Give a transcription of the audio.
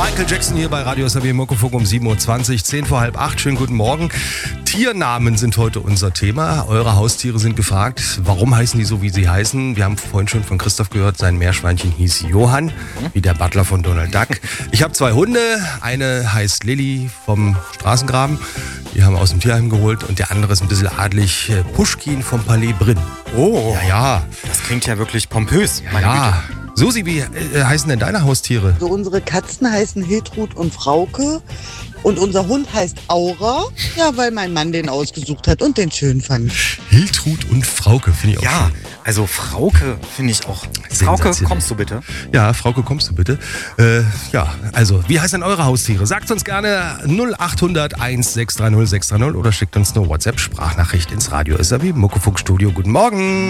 Michael Jackson hier bei Radio SAW Muckefuck um 7.20 Uhr, 10 vor halb 8. Schönen guten Morgen. Tiernamen sind heute unser Thema. Eure Haustiere sind gefragt. Warum heißen die so, wie sie heißen? Wir haben vorhin schon von Christoph gehört, sein Meerschweinchen hieß Johann, wie der Butler von Donald Duck. Ich habe 2 Hunde. Eine heißt Lilly vom Straßengraben. Die haben wir aus dem Tierheim geholt. Und der andere ist ein bisschen adlig. Puschkin vom Palais Brinn. Oh, ja. Das klingt ja wirklich pompös. Ja. Susi, wie heißen denn deine Haustiere? So, unsere Katzen heißen Hiltrud und Frauke und unser Hund heißt Aura, ja, weil mein Mann den ausgesucht hat und den schön fand. Hiltrud und Frauke, finde ich auch Ja, schön. also Frauke finde ich auch. Frauke, kommst du bitte? Ja, Frauke, kommst du bitte? Also, wie heißen denn eure Haustiere? Sagt uns gerne 0800 1630 630 oder schickt uns eine WhatsApp-Sprachnachricht ins Radio SAW Muckefuck Studio. Guten Morgen!